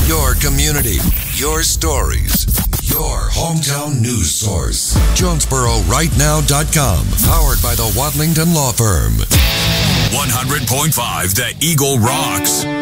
Your community, your stories, your hometown news source. JonesboroRightNow.com. Powered by the Wadlington Law Firm. 100.5 The Eagle rocks.